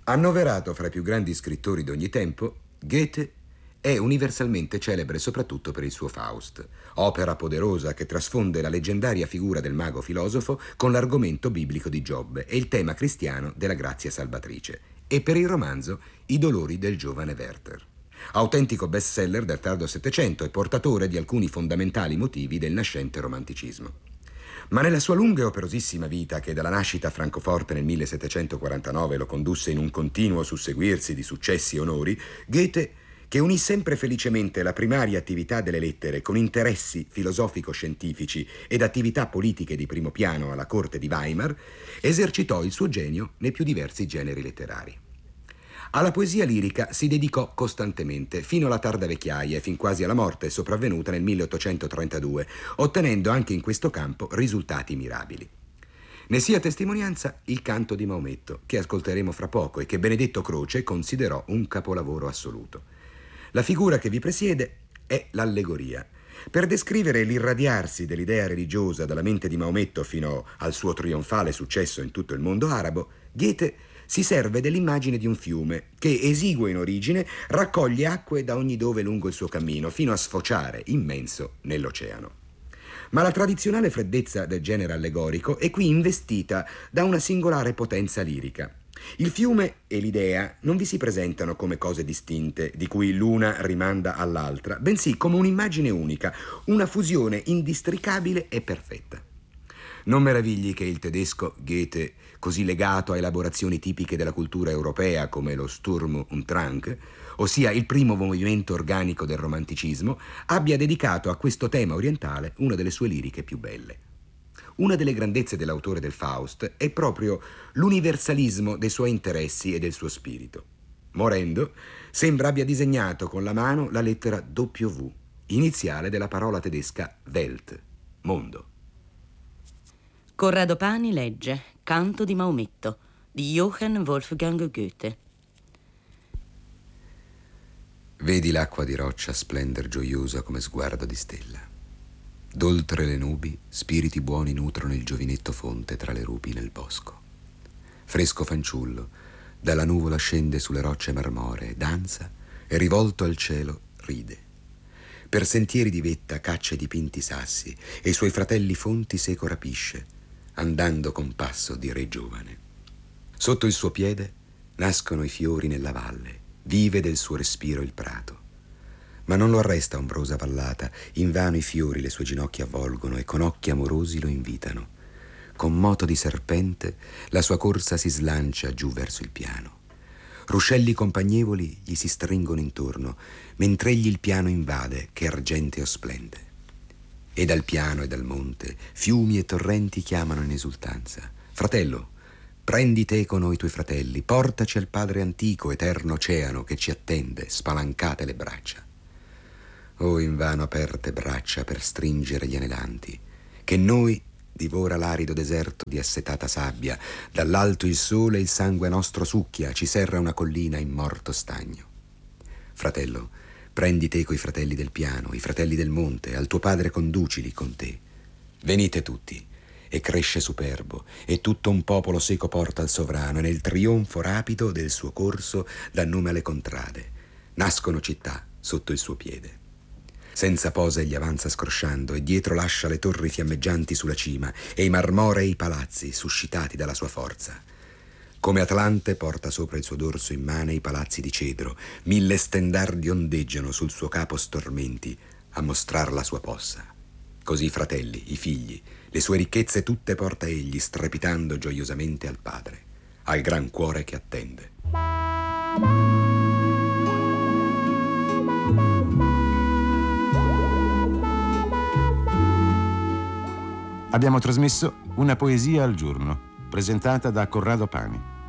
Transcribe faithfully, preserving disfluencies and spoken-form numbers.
Annoverato fra i più grandi scrittori d'ogni tempo, Goethe è universalmente celebre soprattutto per il suo Faust, opera poderosa che trasfonde la leggendaria figura del mago filosofo con l'argomento biblico di Giobbe e il tema cristiano della grazia salvatrice, e per il romanzo I dolori del giovane Werther. Autentico bestseller del tardo Settecento e portatore di alcuni fondamentali motivi del nascente romanticismo. Ma nella sua lunga e operosissima vita, che dalla nascita a Francoforte nel millesettecentoquarantanove lo condusse in un continuo susseguirsi di successi e onori, Goethe, che unì sempre felicemente la primaria attività delle lettere con interessi filosofico-scientifici ed attività politiche di primo piano alla corte di Weimar, esercitò il suo genio nei più diversi generi letterari. Alla poesia lirica si dedicò costantemente, fino alla tarda vecchiaia e fin quasi alla morte sopravvenuta nel milleottocentotrentadue, ottenendo anche in questo campo risultati mirabili. Ne sia testimonianza il canto di Maometto, che ascolteremo fra poco e che Benedetto Croce considerò un capolavoro assoluto. La figura che vi presiede è l'allegoria. Per descrivere l'irradiarsi dell'idea religiosa dalla mente di Maometto fino al suo trionfale successo in tutto il mondo arabo, Goethe si serve dell'immagine di un fiume che, esiguo in origine, raccoglie acque da ogni dove lungo il suo cammino, fino a sfociare immenso nell'oceano. Ma la tradizionale freddezza del genere allegorico è qui investita da una singolare potenza lirica. Il fiume e l'idea non vi si presentano come cose distinte, di cui l'una rimanda all'altra, bensì come un'immagine unica, una fusione indistricabile e perfetta. Non meravigli che il tedesco Goethe, così legato a elaborazioni tipiche della cultura europea come lo Sturm und Drang, ossia il primo movimento organico del romanticismo, abbia dedicato a questo tema orientale una delle sue liriche più belle. Una delle grandezze dell'autore del Faust è proprio l'universalismo dei suoi interessi e del suo spirito. Morendo, sembra abbia disegnato con la mano la lettera W, iniziale della parola tedesca Welt, mondo. Corrado Pani legge Canto di Maometto di Johann Wolfgang Goethe. Vedi l'acqua di roccia splender gioiosa come sguardo di stella. D'oltre le nubi spiriti buoni nutrono il giovinetto fonte tra le rupi nel bosco. Fresco fanciullo dalla nuvola scende sulle rocce marmoree, danza e rivolto al cielo ride. Per sentieri di vetta caccia i dipinti sassi e i suoi fratelli fonti seco rapisce, andando con passo di re giovane. Sotto il suo piede nascono i fiori nella valle, vive del suo respiro il prato. Ma non lo arresta ombrosa vallata, invano i fiori le sue ginocchia avvolgono e con occhi amorosi lo invitano. Con moto di serpente la sua corsa si slancia giù verso il piano. Ruscelli compagnevoli gli si stringono intorno, mentre egli il piano invade che argenteo splende. E dal piano e dal monte fiumi e torrenti chiamano in esultanza: fratello, prendi te con i tuoi fratelli, portaci al Padre antico, eterno oceano che ci attende, spalancate le braccia. Oh, invano aperte braccia per stringere gli anelanti, che noi divora l'arido deserto di assetata sabbia, dall'alto il sole e il sangue nostro succhia, ci serra una collina in morto stagno. Fratello, prendi te coi fratelli del piano, i fratelli del monte, al tuo padre conducili con te. Venite tutti, e cresce superbo, e tutto un popolo seco porta al sovrano, e nel trionfo rapido del suo corso dà nome alle contrade. Nascono città sotto il suo piede. Senza posa egli avanza scrosciando, e dietro lascia le torri fiammeggianti sulla cima, e i marmorei palazzi suscitati dalla sua forza. Come Atlante porta sopra il suo dorso immane i palazzi di cedro, mille stendardi ondeggiano sul suo capo stormenti a mostrar la sua possa. Così i fratelli, i figli, le sue ricchezze tutte porta egli, strepitando gioiosamente al padre, al gran cuore che attende. Abbiamo trasmesso Una poesia al giorno, presentata da Corrado Pani.